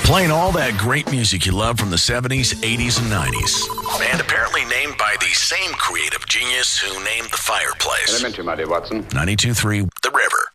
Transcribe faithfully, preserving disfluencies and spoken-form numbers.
Playing all that great music you love from the seventies, eighties, and nineties. And apparently named by the same creative genius who named the fireplace. Elementary, my dear Watson. ninety-two point three The River.